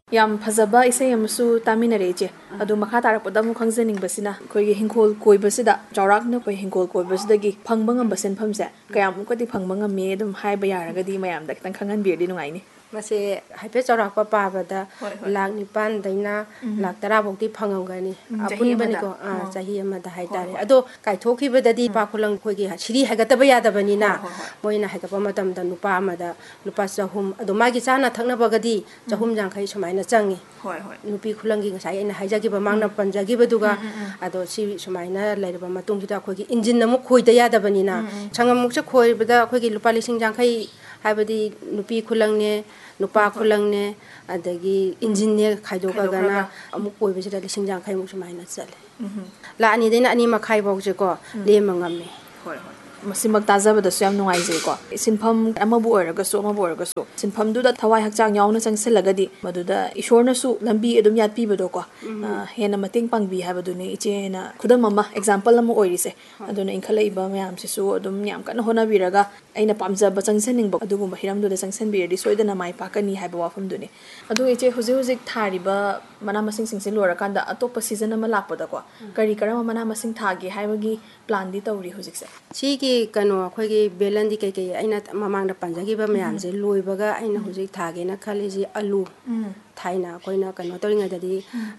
ꯌꯥꯝ ꯐꯖꯕ ꯏꯁꯩ ꯑꯃꯁꯨ ꯇꯥꯃꯤꯟꯅꯔꯦ ꯏꯆꯦ ꯑꯗꯨ ꯃꯈꯥ ꯇꯥꯔꯛꯄꯗ ꯑꯃꯨꯛ ꯈꯪꯖꯅꯤꯡꯕꯁꯤꯅ ꯑꯩꯈꯣꯏꯒꯤ ꯍꯤꯡꯈꯣꯜ ꯀꯣꯏꯕꯁꯤꯗ ꯆꯥꯎꯔꯥꯛꯅ ꯑꯩꯈꯣꯏ ꯍꯤꯡꯈꯣꯜ ꯀꯣꯏꯕꯁꯤꯗꯒꯤ ꯐꯪꯕ ꯉꯝꯕ ꯁꯦꯟꯐꯝꯁꯦ ꯀꯌꯥꯃꯨꯛꯀꯗꯤ ꯐꯪꯕ ꯉꯝꯃꯤ ꯑꯗꯨꯝ ꯍꯥꯏꯕ ꯌꯥꯔꯒꯗꯤ ꯃꯌꯥꯝꯗ ꯈꯤꯇꯪ ꯈꯪꯍꯟꯕꯤꯔꯗꯤ ꯅꯨꯡꯉꯥꯏꯅꯤ ꯃꯁꯤ ꯍꯥꯏꯐꯦꯠ ꯆꯥꯎꯔꯥꯛꯄ ꯄꯥꯕꯗ ꯂꯥꯛ 9ꯗꯩꯅ ꯂꯥꯛ 10 ꯐꯥꯎꯗꯤ ꯐꯪꯉꯝꯒꯅꯤ ꯑꯄꯨꯟꯕꯅꯤꯀꯣ ꯆꯍꯤ ꯑꯃꯗ ꯍꯥꯏꯇꯥꯔꯦ ꯑꯗꯣ ꯀꯥꯏꯊꯣꯛꯈꯤꯕꯗꯗꯤ ꯅꯨꯄꯥ ꯈꯨꯂꯪ ꯑꯩꯈꯣꯏꯒꯤ ꯁꯤꯔꯤ ꯍꯥꯏꯒꯠꯇꯕ ꯌꯥꯗꯕꯅꯤꯅ ꯃꯣꯏꯅ ꯍꯥꯏꯒꯠꯄ ꯃꯇꯝꯗ ꯅꯨꯄꯥ ꯑꯃꯗ ꯂꯨꯄꯥ 100 ꯑꯗꯣ ꯃꯥꯒꯤ ꯆꯥꯅ ꯊꯛꯅꯕꯒꯗꯤ 150 ꯁꯨꯃꯥꯏꯅ ꯆꯪꯉꯤ ꯅꯨꯄꯤ ꯈꯨꯂꯪꯒꯤ ꯉꯁꯥꯏ ꯑꯩꯅ ꯍꯥꯏꯖꯈꯤꯕ ꯃꯥꯡꯅ ꯄꯟꯖꯈꯤꯕꯗꯨꯒ ꯑꯗꯣ ꯁꯤ ꯁꯨꯃꯥꯏꯅ ꯂꯩꯔꯕ ꯃꯇꯨꯡꯁꯤꯗ ꯑꯩꯈꯣꯏꯒꯤ ꯏꯟꯖꯤꯟ ꯑꯃꯨꯛ ꯈꯣꯏꯗ ꯌꯥꯗꯕꯅꯤꯅ ꯁꯪꯒꯝꯃꯨꯛꯁꯦ ꯈꯣꯏꯕꯗ ꯑꯩꯈꯣꯏꯒꯤ ꯂꯨꯄꯥ 50,000 ꯍꯥꯏꯕꯗꯤ ꯅꯨꯄꯤ ꯈꯨꯂꯪꯅꯦ ꯅꯨꯄꯥ ꯈꯨꯂꯪꯅꯦ ꯑꯗꯒꯤ ꯏꯟꯖꯤꯟꯅꯦ ꯈꯥꯏꯗꯣꯛꯈ꯭ꯔꯒꯅ ꯑꯃꯨꯛ ꯀꯣꯏꯕꯁꯤꯗ 50,000 ꯃꯨꯛ ꯁꯨꯃꯥꯏꯅ ꯆꯠꯂꯦ ꯂꯥꯛ 2ꯗꯩꯅ 2.5 ꯐꯥꯎꯁꯦꯀꯣ ꯂꯦꯝꯕ ꯉꯝꯃꯦ ꯃꯁꯤꯃꯛ ꯇꯥꯖꯕꯗꯁꯨ ꯌꯥꯝ ꯅꯨꯡꯉꯥꯏꯖꯩꯀꯣ ꯁꯤꯟꯐꯝ ꯑꯃꯕꯨ ꯑꯣꯏꯔꯒꯁꯨ ꯁꯤꯟꯐꯝꯗꯨꯗ ꯊꯋꯥꯏ ꯍꯛꯆꯥꯡ ꯌꯥꯎꯅ ꯆꯪꯁꯤꯜꯂꯒꯗꯤ ꯃꯗꯨꯗ ꯏꯁꯣꯔꯅꯁꯨ ꯂꯝꯕꯤ ꯑꯗꯨꯝ ꯌꯥꯠꯄꯤꯕꯗꯣꯀꯣ ꯍꯦꯟꯅ ꯃꯇꯦꯡ ꯄꯥꯡꯕꯤ ꯍꯥꯏꯕꯗꯨꯅꯤ ꯏꯆꯦꯅ ꯈꯨꯗꯝ ꯑꯃ ꯑꯦꯛꯖꯥꯝꯄꯜ ꯑꯃ ꯑꯣꯏꯔꯤꯁꯦ ꯑꯗꯨꯅ ꯏꯟꯈꯠꯂꯛꯏꯕ ꯃꯌꯥꯝꯁꯤꯁꯨ ꯑꯗꯨꯝ ꯌꯥꯝ ꯀꯟꯅ ꯍꯣꯠꯅꯕꯤꯔꯒ ꯑꯩꯅ ꯄꯥꯝꯖꯕ ꯆꯪꯁꯟꯅꯤꯡꯕ ꯑꯗꯨꯒꯨꯝꯕ ꯍꯤꯔꯝꯗꯨꯗ ꯆꯪꯁꯟꯕꯤꯔꯗꯤ ꯁꯣꯏꯗꯅ ꯃꯥꯏ ꯄꯥꯛꯀꯅꯤ ꯍꯥꯏꯕ ꯋꯥꯐꯝꯗꯨꯅꯤ ꯑꯗꯨꯒ ꯏꯆꯦ ꯍꯧꯖꯤꯛ ꯊꯥꯔꯤꯕ ꯃꯅꯥ ꯃꯁꯤꯡꯁꯤꯡꯁꯦ ꯂꯣꯏꯔꯀꯥꯟꯗ ꯑꯇꯣꯞꯄ ꯁꯤꯖꯟ ꯑꯃ ꯂꯥꯛꯄꯗꯀꯣ ꯀꯔꯝꯕ ꯃꯅꯥ ꯃꯁꯤꯡ ꯊꯥꯒꯦ ꯍꯥꯏꯕꯒꯤ ꯄ꯭ꯂꯥꯟꯗꯤ ꯇꯧꯔꯤ ꯍꯧꯖꯤꯛꯁꯦ ꯁꯤꯒꯤ ꯀꯩꯅꯣ ꯑꯩꯈꯣꯏꯒꯤ ꯕꯦꯂꯟꯗꯤ ꯀꯩꯀꯩ ꯑꯩꯅ ꯃꯃꯥꯡꯗ ꯄꯟꯖꯈꯤꯕ ꯃꯌꯥꯝꯁꯦ ꯂꯣꯏꯕꯒ ꯑꯩꯅ ꯍꯧꯖꯤꯛ ꯊꯥꯒꯦꯅ ꯈꯜꯂꯤꯁꯤ ꯑꯂꯨ ꯊꯥꯏꯅ ꯑꯩꯈꯣꯏꯅ ꯀꯩꯅꯣ ꯇꯧꯔꯤꯉꯩꯗꯗꯤ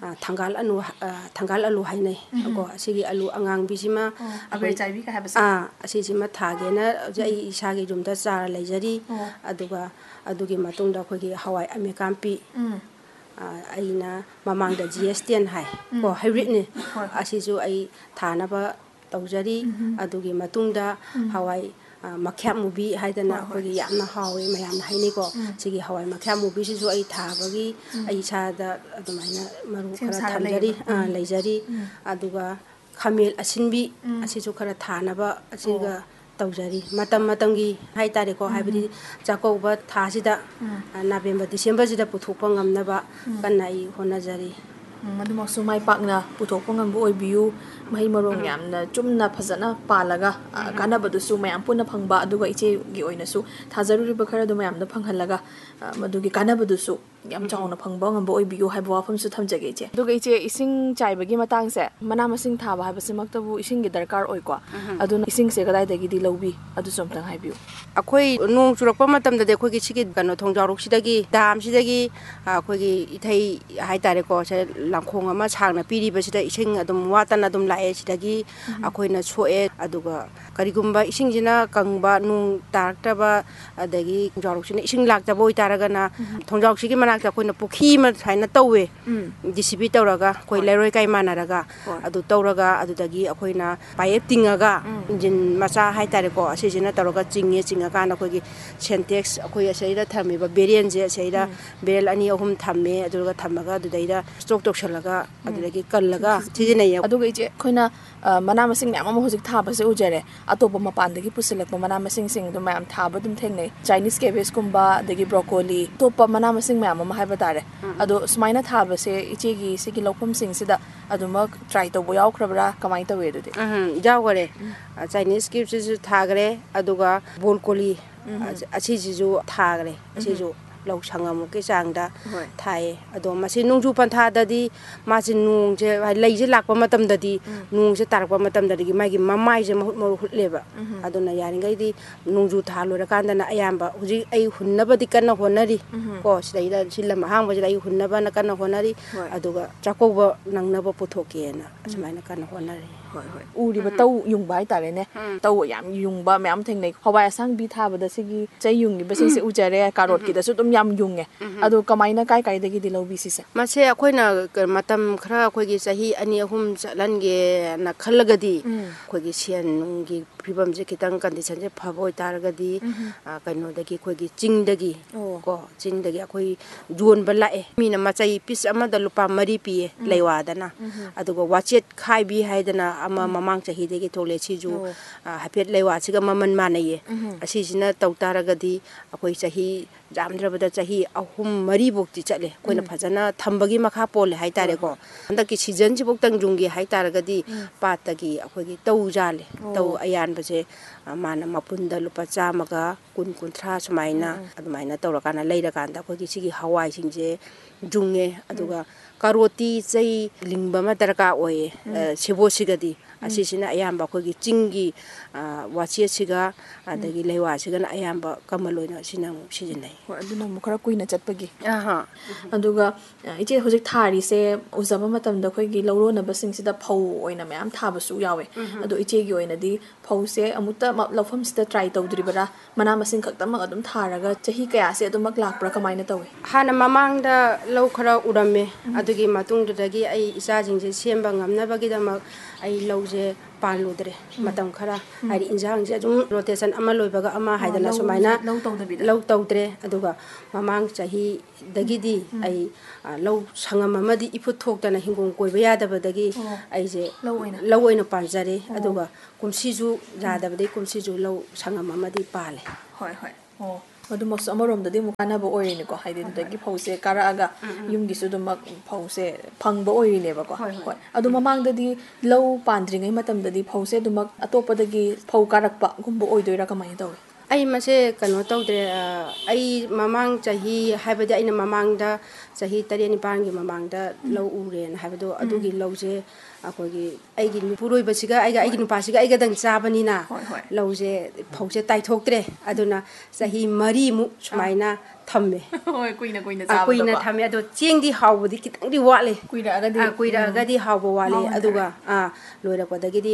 ꯊꯪꯒꯥꯜ ꯑꯂꯨ ꯍꯥꯏꯅꯩ ꯀꯣ ꯑꯁꯤꯒꯤ ꯑꯂꯨ ꯑꯉꯥꯡꯕꯤꯁꯤꯃ ꯑꯁꯤꯁꯤꯃ ꯊꯥꯒꯦꯅ ꯍꯧꯖꯤꯛ ꯑꯩ ꯏꯁꯥꯒꯤ ꯔꯨꯝꯗ ꯆꯥꯔ ꯂꯩꯖꯔꯤ ꯑꯗꯨꯒ ꯑꯗꯨꯒꯤ ꯃꯇꯨꯡꯗ ꯑꯩꯈꯣꯏꯒꯤ ꯍꯋꯥꯏ ꯑꯃꯦꯀꯥꯝꯄꯤ ꯑꯩꯅ ꯃꯃꯥꯡꯗ GS10 ꯍꯥꯏ ꯀꯣ ꯍꯥꯏꯕ꯭ꯔꯤꯠꯅꯤ ꯑꯁꯤꯁꯨ ꯑꯩ ꯊꯥꯅꯕ ꯇꯧꯖꯔꯤ ꯑꯗꯨꯒꯤ ꯃꯇꯨꯡꯗ ꯍꯋꯥꯏ ꯃꯈ꯭ꯌꯥꯠꯃꯨꯕꯤ ꯍꯥꯏꯗꯅ ꯑꯩꯈꯣꯏꯒꯤ ꯌꯥꯝꯅ ꯍꯥꯎꯋꯦ ꯃꯌꯥꯝꯅ ꯍꯥꯏꯅꯩꯀꯣ ꯁꯤꯒꯤ ꯍꯋꯥꯏ ꯃꯈ꯭ꯌꯥꯠꯃꯨꯕꯤꯁꯤꯁꯨ ꯑꯩ ꯊꯥꯕꯒꯤ ꯑꯩ ꯏꯁꯥꯗ ꯑꯗꯨꯃꯥꯏꯅ ꯃꯔꯨ ꯈꯔ ꯊꯝꯖꯔꯤ ꯂꯩꯖꯔꯤ ꯑꯗꯨꯒ ꯈꯥꯃꯦꯟ ꯑꯁꯤꯟꯕꯤ ꯑꯁꯤꯁꯨ ꯈꯔ ꯊꯥꯅꯕ ꯑꯁꯤꯒ ꯇꯧꯖꯔꯤ ꯃꯇꯝꯒꯤ ꯍꯥꯏꯇꯥꯔꯦꯀꯣ ꯍꯥꯏꯕꯗꯤ ꯆꯥꯛꯀꯧꯕ ꯊꯥꯁꯤꯗ ꯅꯕꯦꯝꯕꯔ ꯗꯤꯁꯦꯝꯕꯔꯁꯤꯗ ꯄꯨꯊꯣꯛꯄ ꯉꯝꯅꯕ ꯀꯟꯅ ꯑꯩ ꯍꯣꯠꯅꯖꯔꯤ ꯑꯗꯨꯃꯛꯁꯨ ꯃꯥꯏ ꯄꯥꯛꯅ ꯄꯨꯊꯣꯛꯄ ꯉꯝꯕ ꯑꯣꯏꯕꯤꯌꯨ ꯃꯍꯩ ꯃꯔꯣꯡ ꯌꯥꯝꯅ ꯆꯨꯝꯅ ꯐꯖꯅ ꯄꯥꯜꯂꯒ ꯀꯥꯟꯅꯕꯗꯨꯁꯨ ꯃꯌꯥꯝ ꯄꯨꯟꯅ ꯐꯪꯕ ꯑꯗꯨꯒ ꯏꯆꯦꯒꯤ ꯑꯣꯏꯅꯁꯨ ꯊꯥꯖꯔꯨꯔꯤꯕ ꯈꯔꯗꯨ ꯃꯌꯥꯝꯗ ꯐꯪꯍꯜꯂꯒ ꯃꯗꯨꯒꯤ ꯀꯥꯟꯅꯕꯗꯨꯁꯨ ꯌꯥꯝ ꯆꯥꯎꯅ ꯐꯪꯕ ꯉꯝꯕ ꯑꯣꯏꯕꯤꯌꯨ ꯍꯥꯏꯕ ꯋꯥꯐꯝꯁꯨ ꯊꯝꯖꯒꯦ ꯏꯆꯦ ꯑꯗꯨꯒ ꯏꯆꯦ ꯏꯁꯤꯡ ꯆꯥꯏꯕꯒꯤ ꯃꯇꯥꯡꯁꯦ ꯃꯅꯥ ꯃꯁꯤꯡ ꯊꯥꯕ ꯍꯥꯏꯕꯁꯤꯃꯛꯇꯕꯨ ꯏꯁꯤꯡꯒꯤ ꯗꯔꯀꯥꯔ ꯑꯣꯏꯀꯣ ꯑꯗꯨꯅ ꯏꯁꯤꯡꯁꯦ ꯀꯗꯥꯏꯗꯒꯤꯗꯤ ꯂꯧꯕꯤ ꯑꯗꯨꯁꯨ ꯑꯝꯇꯪ ꯍꯥꯏꯕꯤꯌꯨ ꯑꯩꯈꯣꯏ ꯅꯣꯡ ꯆꯨꯔꯛꯄ ꯃꯇꯝꯗꯗꯤ ꯑꯩꯈꯣꯏꯒꯤ ꯁꯤꯒꯤ ꯀꯩꯅꯣ ꯊꯣꯡꯖꯥꯎꯔꯣꯛꯁꯤꯗꯒꯤ ꯗꯥꯝꯁꯤꯗꯒꯤ ꯑꯩꯈꯣꯏꯒꯤ ꯏꯊꯩ ꯍꯥꯏꯇꯥꯔꯦꯀꯣ ꯁꯦ ꯂꯥꯡꯈꯣꯡ ꯑꯃ ꯁꯥꯡꯅ ꯄꯤꯔꯤꯕꯁꯤꯗ ꯏꯁꯤꯡ ꯑꯗꯨꯝ ꯋꯥꯠꯇꯅ ꯑꯗꯨꯝ ꯂꯥꯛꯑꯦ ꯁꯤꯗꯒꯤ ꯑꯩꯈꯣꯏꯅ ꯁꯣꯛꯑꯦ ꯑꯗꯨꯒ ꯀꯔꯤꯒꯨꯝꯕ ꯏꯁꯤꯡꯁꯤꯅ ꯀꯪꯕ ꯅꯣꯡ ꯇꯥꯔꯛꯇꯕ ꯑꯗꯒꯤ ꯊꯣꯡꯖꯥꯎꯔꯣꯛꯁꯤꯅ ꯏꯁꯤꯡ ꯂꯥꯛꯇꯕ ꯑꯣꯏꯇꯥꯔꯒꯅ ꯊꯣꯡꯖꯥꯎꯔꯣꯛꯁꯤꯒꯤ ꯃꯅꯥꯛꯇ ꯑꯩꯈꯣꯏꯅ ꯄꯨꯈ꯭ꯔꯤ ꯑꯃ ꯁꯨꯃꯥꯏꯅ ꯇꯧꯋꯦ DCP ꯇꯧꯔꯒ ꯑꯩꯈꯣꯏ ꯂꯩꯔꯣꯏ ꯀꯥꯏ ꯃꯥꯟꯅꯔꯒ ꯑꯗꯨ ꯇꯧꯔꯒ ꯑꯗꯨꯗꯒꯤ ꯑꯩꯈꯣꯏꯅ ꯄꯥꯏꯌꯦꯞ ꯇꯤꯡꯉꯒ ꯏꯟꯖꯤꯟ ꯃꯆꯥ ꯍꯥꯏꯇꯥꯔꯦꯀꯣ ꯑꯁꯤꯁꯤꯅ ꯇꯧꯔꯒ ꯆꯤꯡꯉꯀꯥꯟꯗ ꯑꯩꯈꯣꯏꯒꯤ ꯁꯦꯟꯇꯦꯛꯁ ꯑꯩꯈꯣꯏ ꯑꯁꯤꯗ ꯊꯝꯃꯤꯕ ꯕꯦꯔꯦꯜꯁꯦ ꯑꯁꯤꯗ ꯕꯦꯔꯦꯜ 2-3 ꯊꯝꯃꯦ ꯑꯗꯨꯒ ꯊꯝꯃꯒ ꯑꯗꯨꯗꯩꯗ ꯁ꯭ꯇꯣꯛ ꯇꯧꯁꯜꯂꯒ ꯑꯗꯨꯗꯒꯤ ꯀꯜꯂꯒ ꯁꯤꯖꯤꯟꯅꯩꯌꯦ ꯑꯗꯨꯒ ꯏꯆꯦ ꯑꯩꯈꯣꯏꯅ ꯃꯅꯥ ꯃꯁꯤꯡ ꯃꯌꯥꯝ ꯑꯃ ꯍꯧꯖꯤꯛ ꯊꯥꯕꯁꯦ ꯎꯖꯔꯦ ꯑꯇꯣꯞꯄ ꯃꯄꯥꯟꯗꯒꯤ ꯄꯨꯁꯤꯜꯂꯛꯄ ꯃꯅꯥ ꯃꯁꯤꯡꯁꯤꯡꯗꯣ ꯃꯌꯥꯝ ꯊꯥꯕ ꯑꯗꯨꯝ ꯊꯦꯡꯅꯩ ꯆꯥꯏꯅꯤꯁ ꯀꯦꯕꯦꯖꯀꯨꯝꯕ ꯑꯗꯒꯤ ꯕ꯭ꯔꯣꯀꯣꯂꯤ ꯑꯇꯣꯞꯄ ꯃꯅꯥ ꯃꯁꯤꯡ ꯃꯌꯥꯝ ꯑꯃ ꯍꯥꯏꯕ ꯇꯥꯔꯦ ꯑꯗꯣ ꯁꯨꯃꯥꯏꯅ ꯊꯥꯕꯁꯦ ꯏꯆꯦꯒꯤ ꯁꯤꯒꯤ ꯂꯧꯐꯝꯁꯤꯡꯁꯤꯗ ꯑꯗꯨꯃꯛ ꯇ꯭ꯔꯥꯏ ꯇꯧꯕ ꯌꯥꯎꯈ꯭ꯔꯕ꯭ꯔꯥ ꯀꯃꯥꯏꯅ ꯇꯧꯋꯤ ꯑꯗꯨꯗꯤ ꯌꯥꯎꯈꯔꯦ ꯆꯥꯏꯅꯤꯁ ꯀꯦꯕꯦꯖꯁꯤꯁꯨ ꯊꯥꯈꯔꯦ ꯑꯗꯨꯒ ꯕ꯭ꯔꯣꯀꯣꯂꯤ ꯑꯁꯤꯁꯤꯁꯨ ꯊꯥꯈꯔꯦ ꯑꯁꯤꯁꯨ ꯂꯧ ꯁꯪꯉꯝꯃꯨꯛꯀꯤ ꯆꯥꯡꯗ ꯊꯥꯏꯌꯦ ꯑꯗꯣ ꯃꯁꯤ ꯅꯣꯡꯖꯨ ꯄꯟꯊꯥꯗꯗꯤ ꯃꯥꯁꯤ ꯅꯣꯡꯁꯦ ꯂꯩꯁꯦ ꯂꯥꯛꯄ ꯃꯇꯝꯗꯗꯤ ꯅꯣꯡꯁꯦ ꯇꯥꯔꯛꯄ ꯃꯇꯝꯗꯗꯤ ꯃꯥꯒꯤ ꯃꯃꯥꯏꯁꯦ ꯃꯍꯨꯠ ꯃꯔꯨ ꯍꯨꯠꯂꯦꯕ ꯑꯗꯨꯅ ꯌꯥꯔꯤꯉꯩꯗꯤ ꯅꯣꯡꯖꯨ ꯊꯥ ꯂꯣꯏꯔꯀꯥꯟꯗꯅ ꯑꯌꯥꯝꯕ ꯍꯧꯖꯤꯛ ꯑꯩ ꯍꯨꯟꯅꯕꯗꯤ ꯀꯟꯅ ꯍꯣꯠꯅꯔꯤ ꯀꯣ ꯁꯤꯗꯩꯗ ꯁꯤ ꯂꯝ ꯑꯍꯥꯡꯕꯁꯤꯗ ꯑꯩ ꯍꯨꯟꯅꯕꯅ ꯀꯟꯅ ꯍꯣꯠꯅꯔꯤ ꯑꯗꯨꯒ ꯆꯥꯛꯀꯧꯕ ꯅꯪꯅꯕ ꯄꯨꯊꯣꯛꯀꯦꯅ ꯑꯁꯨꯃꯥꯏꯅ ꯀꯟꯅ ꯍꯣꯠꯅꯔꯤ ꯎꯔꯤꯕ ꯇꯧ ꯌꯨꯡꯕ ꯍꯥꯏꯇꯥꯔꯦꯅꯦ ꯇꯧ ꯌꯥꯝ ꯌꯨꯡꯕ ꯃꯌꯥꯝ ꯊꯦꯡꯅꯩ ꯍꯋꯥꯏ ꯑꯁꯥꯡꯕꯤ ꯊꯥꯕꯗ ꯁꯤꯒꯤ ꯆꯩ ꯌꯨꯡꯉꯤꯕꯁꯤꯡꯁꯦ ꯎꯖꯔꯦ ꯀꯥꯔꯣꯠꯀꯤꯗꯁꯨ ꯑꯗꯨꯝ ꯌꯥꯝ ꯌꯨꯡꯉꯦ ꯑꯗꯣ ꯀꯃꯥꯏꯅ ꯀꯥꯏꯗꯒꯤꯗꯤ ꯂꯧꯕꯤ ꯁꯤꯁꯦ ꯃꯁꯦ ꯑꯩꯈꯣꯏꯅ ꯃꯇꯝ ꯈꯔ ꯑꯩꯈꯣꯏꯒꯤ ꯆꯍꯤ 2-3 ꯆꯠꯍꯟꯒꯦꯅ ꯈꯜꯂꯒꯗꯤ ꯑꯩꯈꯣꯏꯒꯤ ꯁꯦꯟꯒꯤ ꯐꯤꯕꯝꯁꯦ ꯈꯤꯇꯪ ꯀꯟꯗꯤꯁꯟꯁꯦ ꯐꯕ ꯑꯣꯏꯇꯥꯔꯒꯗꯤ ꯀꯩꯅꯣꯗꯒꯤ ꯑꯩꯈꯣꯏꯒꯤ ꯆꯤꯡꯗꯒꯤ ꯀꯣ ꯆꯤꯡꯗꯒꯤ ꯑꯩꯈꯣꯏ ꯌꯣꯟꯕ ꯂꯥꯛꯑꯦ ꯃꯤꯅ ꯃꯆꯩ ꯄꯤꯁ ꯑꯃꯗ ꯂꯨꯄꯥ 4 ꯄꯤꯌꯦ ꯂꯩꯋꯥꯗꯅ ꯑꯗꯨꯒ ꯋꯥꯆꯦꯠ ꯈꯥꯏꯕꯤ ꯍꯥꯏꯗꯅ ꯑꯃ ꯃꯃꯥꯡ ꯆꯍꯤꯗꯒꯤ ꯊꯣꯛꯂꯦ ꯁꯤꯁꯨ ꯍꯥꯏꯐꯦꯠ ꯂꯩꯋꯥꯁꯤꯒ ꯃꯃꯜ ꯃꯥꯟꯅꯩꯌꯦ ꯑꯁꯤꯁꯤꯅ ꯇꯧ ꯇꯥꯔꯒꯗꯤ ꯑꯩꯈꯣꯏ ꯆꯍꯤ ꯌꯥꯝꯗ꯭ꯔꯕꯗ ꯆꯍꯤ 3-4 ꯐꯥꯎꯇꯤ ꯆꯠꯂꯦ ꯑꯩꯈꯣꯏꯅ ꯐꯖꯅ ꯊꯝꯕꯒꯤ ꯃꯈꯥ ꯄꯣꯜꯂꯦ ꯍꯥꯏꯇꯥꯔꯦꯀꯣ ꯍꯟꯗꯛꯀꯤ ꯁꯤꯖꯟꯁꯤꯐꯥꯎꯇꯪ ꯌꯨꯡꯒꯦ ꯍꯥꯏꯇꯥꯔꯒꯗꯤ ꯄꯥꯠꯇꯒꯤ ꯑꯩꯈꯣꯏꯒꯤ ꯇꯧ ꯖꯥꯜꯂꯦ ꯇꯧ ꯑꯌꯥꯟ ꯑꯍꯥꯟꯕꯁꯦ ꯃꯥꯅ ꯃꯄꯨꯟꯗ ꯂꯨꯄꯥ 100ꯒ 20-30 ꯁꯨꯃꯥꯏꯅ ꯑꯗꯨꯃꯥꯏꯅ ꯇꯧꯔꯀꯥꯟꯗ ꯂꯩꯔꯀꯥꯟꯗ ꯑꯩꯈꯣꯏꯒꯤ ꯁꯤꯒꯤ ꯍꯋꯥꯏꯁꯤꯡꯁꯦ ꯖꯨꯡꯉꯦ ꯑꯗꯨꯒ ꯀꯥꯔꯣꯇꯤ ꯆꯩ ꯂꯤꯡꯕ ꯑꯃ ꯗꯔꯀꯥꯔ ꯑꯣꯏꯌꯦ ꯁꯦꯕꯣꯠꯁꯤꯒꯗꯤ ꯑꯁꯤꯁꯤꯅ ꯑꯌꯥꯝꯕ ꯑꯩꯈꯣꯏꯒꯤ ꯆꯤꯡꯒꯤ ꯋꯥꯆꯦꯠꯁꯤꯒ ꯑꯗꯒꯤ ꯂꯩꯋꯥꯁꯤꯒꯅ ꯑꯌꯥꯝꯕ ꯀꯃꯟ ꯑꯣꯏꯅ ꯁꯤꯅ ꯑꯃꯨꯛ ꯁꯤꯖꯤꯟꯅꯩ ꯍꯣꯏ ꯑꯗꯨꯅ ꯑꯃꯨꯛ ꯈꯔ ꯀꯨꯏꯅ ꯆꯠꯄꯒꯤ ꯑꯗꯨꯒ ꯏꯆꯦ ꯍꯧꯖꯤꯛ ꯊꯥꯔꯤꯁꯦ ꯎꯖꯕ ꯃꯇꯝꯗ ꯑꯩꯈꯣꯏꯒꯤ ꯂꯧꯔꯣꯟꯅꯕꯁꯤꯡꯁꯤꯗ ꯐꯧ ꯑꯣꯏꯅ ꯃꯌꯥꯝ ꯊꯥꯕꯁꯨ ꯌꯥꯎꯋꯦ ꯑꯗꯣ ꯏꯆꯦꯒꯤ ꯑꯣꯏꯅꯗꯤ ꯐꯧꯁꯦ ꯑꯃꯨꯛꯇ ꯂꯧꯐꯝꯁꯤꯗ ꯇ꯭ꯔꯥꯏ ꯇꯧꯗ꯭ꯔꯤꯕꯔꯥ ꯃꯅꯥ ꯃꯁꯤꯡ ꯈꯛꯇꯃꯛ ꯑꯗꯨꯝ ꯊꯥꯔꯒ ꯆꯍꯤ ꯀꯌꯥꯁꯦ ꯑꯗꯨꯃꯛ ꯂꯥꯛꯄ꯭ꯔꯥ ꯀꯃꯥꯏꯅ ꯇꯧꯋꯤ ꯍꯥꯟꯅ ꯃꯃꯥꯡꯗ ꯂꯧ ꯈꯔ ꯎꯔꯝꯃꯦ ꯑꯗꯨꯒꯤ ꯃꯇꯨꯡꯗꯨꯗꯒꯤ ꯑꯩ ꯏꯆꯥꯁꯤꯡꯁꯦ ꯁꯦꯝꯕ ꯉꯝꯅꯕꯒꯤꯗꯃꯛ ꯑꯩ ꯂꯧꯁꯦ ꯄꯥꯜꯂꯨꯗ꯭ꯔꯦ ꯃꯇꯝ ꯈꯔ ꯍꯥꯏꯗꯤ ꯏꯟꯖꯥꯡꯁꯦ ꯑꯗꯨꯝ ꯔꯣꯇꯦꯁꯟ ꯑꯃ ꯂꯣꯏꯕꯒ ꯑꯃ ꯍꯥꯏꯗꯅ ꯁꯨꯃꯥꯏꯅ ꯂꯧ ꯇꯧꯗ꯭ꯔꯦ ꯑꯗꯨꯒ ꯃꯃꯥꯡ ꯆꯍꯤꯗꯒꯤꯗꯤ ꯑꯩ ꯂꯧ ꯁꯪꯉꯝ ꯑꯃꯗꯤ ꯏꯐꯨꯠ ꯊꯣꯛꯇꯅ ꯍꯤꯡꯒꯣꯜ ꯀꯣꯏꯕ ꯌꯥꯗꯕꯗꯒꯤ ꯑꯩꯁꯦ ꯂꯧ ꯑꯣꯏꯅ ꯄꯥꯟꯖꯔꯦ ꯑꯗꯨꯒ ꯀꯨꯝꯁꯤꯁꯨ ꯌꯥꯗꯕꯗꯒꯤ ꯀꯨꯝꯁꯤꯁꯨ ꯂꯧ ꯁꯪꯉꯝ ꯑꯃꯗꯤ ꯄꯥꯜꯂꯦ ꯍꯣꯏ ꯍꯣꯏ ꯑꯣ ꯑꯗꯨꯃꯛꯁꯨ ꯑꯃꯔꯣꯝꯗꯗꯤ ꯑꯃꯨꯛ ꯀꯥꯟꯅꯕ ꯑꯣꯏꯔꯤꯅꯤꯀꯣ ꯍꯥꯏꯗꯤ ꯑꯗꯨꯗꯒꯤ ꯐꯧꯁꯦ ꯀꯥꯔꯛꯑꯒ ꯌꯨꯝꯒꯤꯁꯨ ꯑꯗꯨꯃꯛ ꯐꯧꯁꯦ ꯐꯪꯕ ꯑꯣꯏꯔꯤꯅꯦꯕꯀꯣ ꯍꯣꯏ ꯑꯗꯣ ꯃꯃꯥꯡꯗꯗꯤ ꯂꯧ ꯄꯥꯟꯗ꯭ꯔꯤꯉꯩ ꯃꯇꯝꯗꯗꯤ ꯐꯧꯁꯦ ꯑꯗꯨꯃꯛ ꯑꯇꯣꯞꯄꯗꯒꯤ ꯐꯧ ꯀꯥꯔꯛꯄꯒꯨꯝꯕ ꯑꯣꯏꯗꯣꯏꯔꯥ ꯀꯃꯥꯏꯅ ꯇꯧꯋꯤ ꯑꯩ ꯃꯁꯦ ꯀꯩꯅꯣ ꯇꯧꯗ꯭ꯔꯦ ꯑꯩ ꯃꯃꯥꯡ ꯆꯍꯤ ꯍꯥꯏꯕꯗꯤ ꯑꯩꯅ ꯃꯃꯥꯡꯗ ꯆꯍꯤ 7-9ꯒꯤ ꯃꯃꯥꯡꯗ ꯂꯧ ꯎꯔꯦꯅ ꯍꯥꯏꯕꯗꯣ ꯑꯗꯨꯒꯤ ꯂꯧꯁꯦ ꯑꯩꯈꯣꯏꯒꯤ ꯑꯩꯒꯤ ꯅꯨꯄꯨꯔꯣꯏꯕꯁꯤꯒ ꯑꯩꯒꯤ ꯅꯨꯄꯥꯁꯤꯒ ꯑꯩꯒꯗꯪ ꯆꯥꯕꯅꯤꯅ ꯂꯧꯁꯦ ꯐꯧꯁꯦ ꯇꯥꯏꯊꯣꯛꯇ꯭ꯔꯦ ꯑꯗꯨꯅ ꯆꯍꯤ 4ꯃꯨꯛ ꯁꯨꯃꯥꯏꯅ ꯊꯝꯃꯦ ꯍꯣꯏ ꯀꯨꯏꯅ ꯆꯥꯕꯗꯣ ꯀꯨꯏꯅ ꯊꯝꯃꯦ ꯑꯗꯣ ꯆꯦꯡꯗꯤ ꯍꯥꯎꯕꯗꯤ ꯈꯤꯇꯪꯗꯤ ꯋꯥꯠꯂꯦ ꯀꯨꯏꯔꯛꯑꯒꯗꯤ ꯍꯥꯎꯕ ꯋꯥꯠꯂꯦ ꯑꯗꯨꯒ ꯂꯣꯏꯔꯛꯄꯗꯒꯤꯗꯤ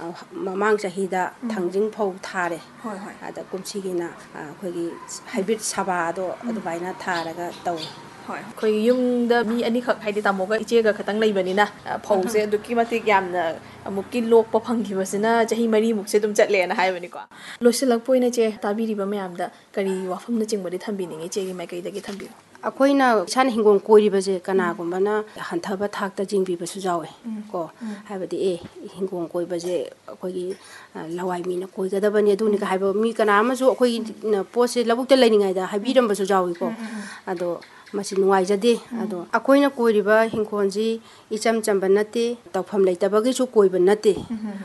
ꯃꯃꯥꯡ ꯆꯍꯤꯗ ꯊꯥꯡꯖꯤꯡ ꯐꯧ ꯊꯥꯔꯦ ꯑꯗ ꯀꯨꯝꯁꯤꯒꯤꯅ ꯑꯩꯈꯣꯏꯒꯤ ꯍꯥꯏꯕ꯭ꯔꯤꯠ ꯁꯥꯕꯥꯗꯣ ꯑꯗꯨꯃꯥꯏꯅ ꯊꯥꯔꯒ ꯇꯧꯋꯦ ꯍꯣꯏ ꯑꯩꯈꯣꯏꯒꯤ ꯌꯨꯝꯗ ꯃꯤ ꯑꯅꯤꯈꯛ ꯍꯥꯏꯗꯤ ꯇꯥꯃꯣꯒ ꯏꯆꯦꯒ ꯈꯛꯇꯪ ꯂꯩꯕꯅꯤꯅ ꯐꯧꯁꯦ ꯑꯗꯨꯛꯀꯤ ꯃꯇꯤꯛ ꯌꯥꯝꯅ ꯑꯃꯨꯛꯀꯤ ꯂꯣꯛꯄ ꯐꯪꯈꯤꯕꯁꯤꯅ ꯆꯍꯤ 4ꯃꯨꯛꯁꯦ ꯑꯗꯨꯝ ꯆꯠꯂꯦꯅ ꯍꯥꯏꯕꯅꯤꯀꯣ ꯂꯣꯏꯁꯤꯜꯂꯛꯄ ꯑꯣꯏꯅ ꯏꯆꯦ ꯇꯥꯕꯤꯔꯤꯕ ꯃꯌꯥꯝꯗ ꯀꯔꯤ ꯋꯥꯐꯝꯅꯆꯤꯡꯕꯗꯤ ꯊꯝꯕꯤꯅꯤꯡꯉꯤ ꯏꯆꯦꯒꯤ ꯃꯥꯏꯀꯩꯗꯒꯤ ꯊꯝꯕꯤꯌꯨ ꯑꯩꯈꯣꯏꯅ ꯏꯁꯥꯅ ꯍꯤꯡꯒꯣꯜ ꯀꯣꯏꯔꯤꯕꯁꯦ ꯀꯅꯥꯒꯨꯝꯕꯅ ꯍꯟꯊꯕ ꯊꯥꯛꯇ ꯌꯦꯡꯕꯤꯕꯁꯨ ꯌꯥꯎꯋꯦ ꯀꯣ ꯍꯥꯏꯕꯗꯤ ꯍꯤꯡꯒꯣꯜ ꯀꯣꯏꯕꯁꯦ ꯑꯩꯈꯣꯏꯒꯤ ꯂꯋꯥꯏ ꯃꯤꯅ ꯀꯣꯏꯒꯗꯕꯅꯤ ꯑꯗꯨꯅꯤꯒ ꯍꯥꯏꯕ ꯃꯤ ꯀꯅꯥ ꯑꯃꯁꯨ ꯑꯩꯈꯣꯏꯒꯤ ꯄꯣꯠꯁꯦ ꯂꯧꯕꯨꯛꯇ ꯂꯩꯔꯤꯉꯩꯗ ꯍꯥꯏꯕꯤꯔꯝꯕꯁꯨ ꯌꯥꯎꯏꯀꯣ ꯑꯗꯣ ꯃꯁꯤ ꯅꯨꯡꯉꯥꯏꯖꯗꯦ ꯑꯗꯣ ꯑꯩꯈꯣꯏꯅ ꯀꯣꯏꯔꯤꯕ ꯍꯤꯡꯈꯣꯜꯁꯤ ꯏꯆꯝ ꯆꯝꯕ ꯅꯠꯇꯦ ꯇꯧꯐꯝ ꯂꯩꯇꯕꯒꯤꯁꯨ ꯀꯣꯏꯕ ꯅꯠꯇꯦ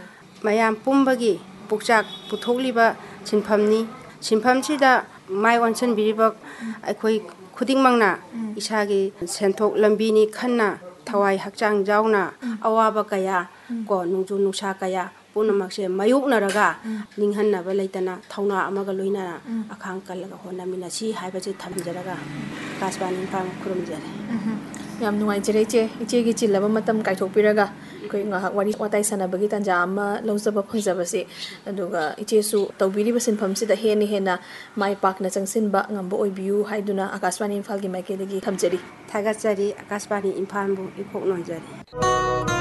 ꯃꯌꯥꯝ ꯄꯨꯝꯕꯒꯤ ꯄꯨꯛꯆꯥꯛ ꯄꯨꯊꯣꯛꯂꯤꯕ ꯁꯤꯟꯐꯝꯅꯤ ꯁꯤꯟꯐꯝꯁꯤꯗ ꯃꯥꯏ ꯑꯣꯟꯁꯤꯟꯕꯤꯔꯤꯕ ꯑꯩꯈꯣꯏ ꯈꯨꯗꯤꯡꯃꯛꯅ ꯏꯁꯥꯒꯤ ꯁꯦꯟꯊꯣꯛ ꯂꯝꯕꯤꯅꯤ ꯈꯟꯅ ꯊꯋꯥꯏ ꯍꯛꯆꯥꯡ ꯌꯥꯎꯅ ꯑꯋꯥꯕ ꯀꯌꯥ ꯀꯣ ꯅꯣꯡꯖꯨ ꯅꯨꯡꯁꯥ ꯀꯌꯥ ꯄꯨꯝꯅꯃꯛꯁꯦ ꯃꯥꯌꯣꯛꯅꯔꯒ ꯅꯤꯡꯍꯟꯅꯕ ꯂꯩꯇꯅ ꯊꯧꯅꯥ ꯑꯃꯒ ꯂꯣꯏꯅꯅ ꯑꯈꯥꯡ ꯀꯜꯂꯒ ꯍꯣꯠꯅꯃꯤꯟꯅꯁꯤ ꯍꯥꯏꯕꯁꯦ ꯊꯝꯖꯔꯒ ꯑꯀꯥꯁꯕꯥꯅꯤ ꯏꯝꯐꯥꯜ ꯈꯨꯔꯨꯝꯖꯔꯤ ꯌꯥꯝ ꯅꯨꯡꯉꯥꯏꯖꯔꯦ ꯏꯆꯦꯒꯤ ꯆꯤꯜꯂꯕ ꯃꯇꯝ ꯀꯥꯏꯊꯣꯛꯄꯤꯔꯒ ꯑꯩꯈꯣꯏ ꯉꯥꯏꯍꯥꯛ ꯋꯥꯔꯤ ꯋꯥꯇꯥꯏ ꯁꯥꯟꯅꯕꯒꯤ ꯇꯥꯟꯖꯥ ꯑꯃ ꯂꯧꯖꯕ ꯐꯪꯖꯕꯁꯦ ꯑꯗꯨꯒ ꯏꯆꯦꯁꯨ ꯇꯧꯕꯤꯔꯤꯕ ꯁꯤꯟꯐꯝꯁꯤꯗ ꯍꯦꯟꯅ ꯃꯥꯏ ꯄꯥꯛꯅ ꯆꯪꯁꯤꯟꯕ ꯉꯝꯕ ꯑꯣꯏꯕꯤꯌꯨ ꯍꯥꯏꯗꯨꯅ ꯑꯀꯥꯁꯕꯥꯅꯤ ꯏꯝꯐꯥꯜꯒꯤ ꯃꯥꯏꯀꯩꯗꯒꯤ ꯊꯝꯖꯔꯤ ꯊꯥꯒꯠꯆꯔꯤ ꯑꯀꯥꯁꯕꯥꯅꯤ ꯏꯝꯐꯥꯜꯕꯨ ꯏꯈꯣꯛ ꯅꯣꯟꯖꯔꯤ